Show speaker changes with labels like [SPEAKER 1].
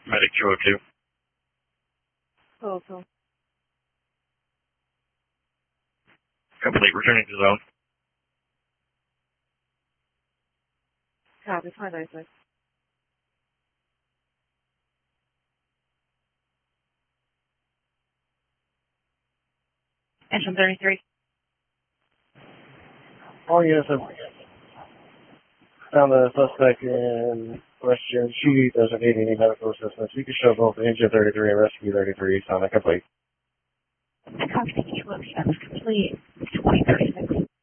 [SPEAKER 1] Medic 202.
[SPEAKER 2] Oh, cool.
[SPEAKER 1] Complete, returning to zone.
[SPEAKER 2] Copy, 596. Engine 33.
[SPEAKER 3] All units have found the suspect in question. She doesn't need any medical assistance. You can show both Engine 33 and Rescue 33. Sound complete.
[SPEAKER 2] Copy, 207 complete. 2036.